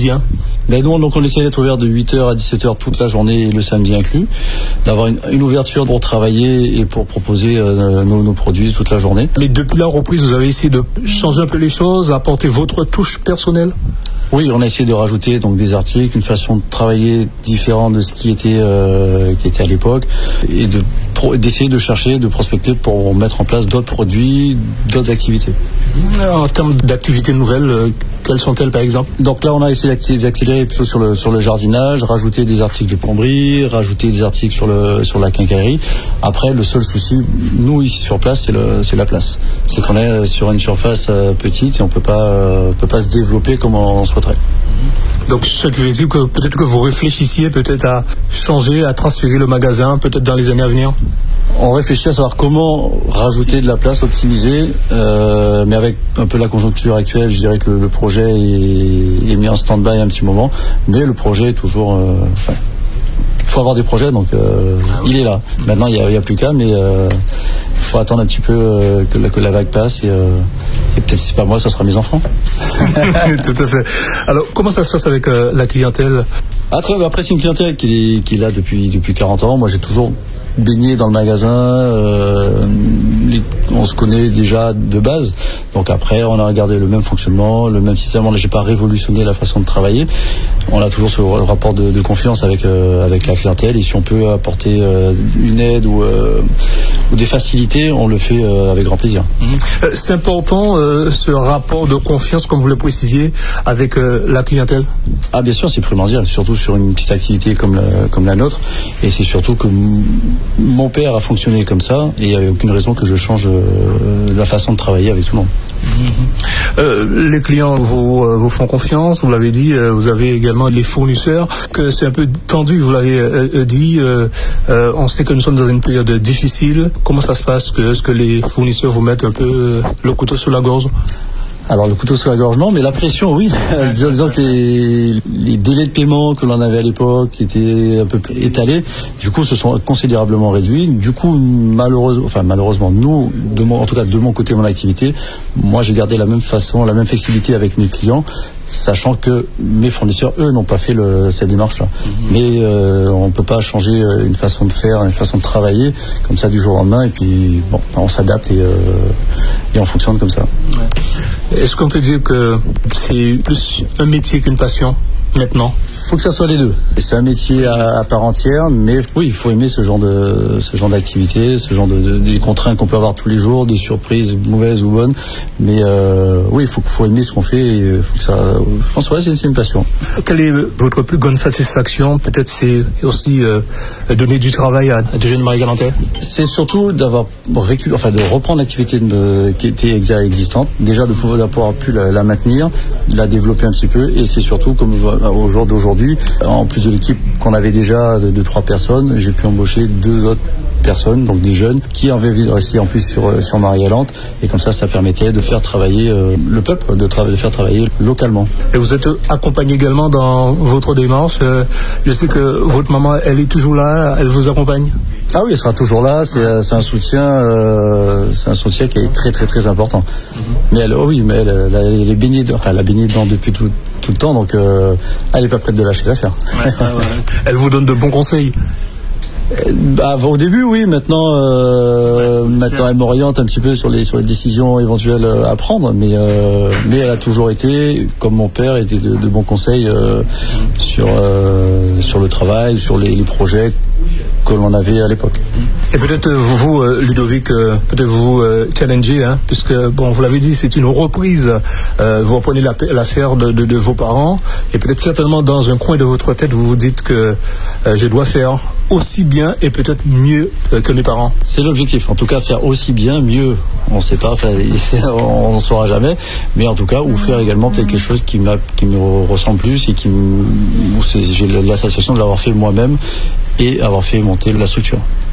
quotidien? Ben nous, donc on essaie d'être ouvert de 8h à 17h toute la journée et le samedi inclus, d'avoir une ouverture pour travailler et pour proposer nos produits toute la journée. Mais depuis la reprise, vous avez essayé de changer un peu les choses, apporter votre touche personnelle? Oui, on a essayé de rajouter donc des articles, une façon de travailler différente de ce qui était à l'époque, et d'essayer de chercher, de prospecter pour mettre en place d'autres produits, d'autres activités. En termes d'activités nouvelles, quelles sont-elles par exemple? Donc là, on a essayé d'accélérer plutôt sur le jardinage, rajouter des articles de plomberie, rajouter des articles sur la quincaillerie. Après, le seul souci, nous ici sur place, c'est la place. C'est qu'on est sur une surface petite et on peut pas se développer comme on souhaiterait. Donc ce qui veut dire que peut-être que vous réfléchissiez peut-être à changer, à transférer le magasin peut-être dans les années à venir? On réfléchit à savoir comment rajouter de la place, optimiser, mais avec un peu la conjoncture actuelle, je dirais que le projet est mis en stand-by un petit moment, mais le projet est toujours... il faut avoir des projets, donc il est là. Maintenant, il n'y a plus qu'à, mais il faut attendre un petit peu que la vague passe, et peut-être si c'est pas moi, ça sera mes enfants. Tout à fait. Alors, comment ça se passe avec la clientèle? Après, c'est une clientèle qui est là depuis 40 ans. Moi, j'ai toujours baigné dans le magasin, on se connaît déjà de base, donc après on a regardé le même fonctionnement, le même système. J'ai pas révolutionné la façon de travailler, on a toujours ce rapport de confiance avec la clientèle, et si on peut apporter une aide ou des facilités, on le fait avec grand plaisir. C'est important ce rapport de confiance, comme vous le précisiez, avec la clientèle? Ah bien sûr, c'est primordial, surtout sur une petite activité comme la nôtre, et c'est surtout que mon père a fonctionné comme ça, et il n'y avait aucune raison que je change la façon de travailler avec tout le monde. Les clients vous font confiance, vous l'avez dit, vous avez également les fournisseurs, que c'est un peu tendu, vous l'avez dit, on sait que nous sommes dans une période difficile. Comment ça se passe? Est-ce que les fournisseurs vous mettent un peu le couteau sous la gorge? Alors le couteau sous la gorge, non, mais la pression, oui. Disons que les délais de paiement que l'on avait à l'époque étaient un peu étalés, du coup se sont considérablement réduits. Du coup, malheureusement, nous, en tout cas de mon côté, mon activité, moi j'ai gardé la même façon, la même flexibilité avec mes clients, sachant que mes fournisseurs, eux, n'ont pas fait cette démarche-là. Mais on ne peut pas changer une façon de faire, une façon de travailler, comme ça du jour au lendemain, et puis bon, on s'adapte et on fonctionne comme ça. Est-ce qu'on peut dire que c'est plus un métier qu'une passion maintenant? Il faut que ça soit les deux. C'est un métier à part entière, mais oui, il faut aimer ce genre d'activité, ce genre de contraintes qu'on peut avoir tous les jours, des surprises mauvaises ou bonnes. Mais oui, il faut aimer ce qu'on fait. Et faut que ça, je pense que c'est une passion. Quelle est votre plus grande satisfaction? Peut-être c'est aussi donner du travail à des jeunes Marie-Galantais. C'est surtout de reprendre l'activité qui était existante. Déjà de pouvoir pu la maintenir, la développer un petit peu, et c'est surtout comme au jour d'aujourd'hui. En plus de l'équipe qu'on avait déjà de 3 personnes, j'ai pu embaucher 2 autres personnes, donc des jeunes, qui avaient envie de rester en plus sur Marie-Galante, et comme ça permettait de faire travailler le peuple, de faire travailler localement. Et vous êtes accompagné également dans votre démarche. Je sais que votre maman, elle est toujours là, elle vous accompagne? Ah oui, elle sera toujours là. C'est un soutien qui est très très très important. Mais elle est baignée elle a baigné dedans depuis tout le temps, donc elle n'est pas prête de lâcher l'affaire. Ouais. Elle vous donne de bons conseils? Au début, oui. Maintenant, elle m'oriente un petit peu sur les décisions éventuelles à prendre, mais elle a toujours été, comme mon père, était de bons conseils sur le travail, sur les projets que l'on avait à l'époque. Et peut-être vous, Ludovic, peut-être vous challengez, puisque, bon, vous l'avez dit, c'est une reprise. Vous reprenez l'affaire de vos parents, et peut-être certainement dans un coin de votre tête, vous vous dites que je dois faire aussi bien et peut-être mieux que mes parents. C'est l'objectif. En tout cas, faire aussi bien, mieux, on ne sait pas, on ne saura jamais, mais en tout cas, ou faire également peut-être quelque chose qui me ressemble plus, et j'ai la sensation de l'avoir fait moi-même et avoir fait monter la structure.